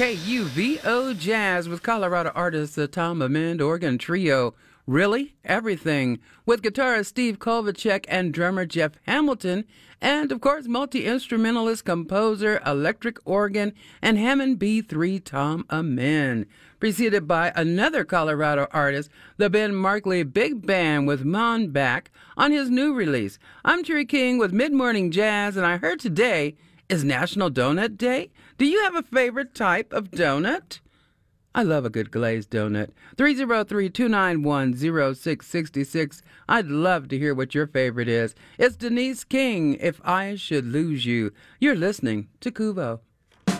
KUVO Jazz with Colorado artist the Tom Amend Organ Trio. Really? Everything. With guitarist Steve Kovacic and drummer Jeff Hamilton. And, of course, multi-instrumentalist, composer, electric organ, and Hammond B3 Tom Amend. Preceded by another Colorado artist, the Ben Markley Big Band with Mon Back on his new release. I'm Terry King with Mid-Morning Jazz, and I heard today is National Donut Day. Do you have a favorite type of donut? I love a good glazed donut. 303-291-0666. I'd love to hear what your favorite is. It's Denise King, If I Should Lose You. You're listening to Kuvo.